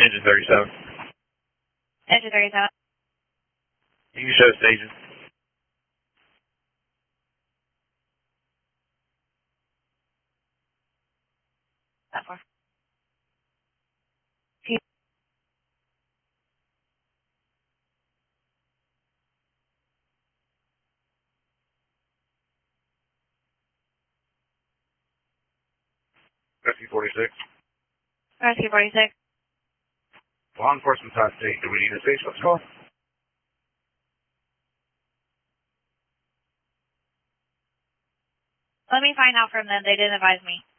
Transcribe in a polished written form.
Engine 37. Engine 37. You can show station. That far. Rescue 46. Rescue 46. Law enforcement hot state. Do we need a station? What's call? Let me find out from them. They didn't advise me.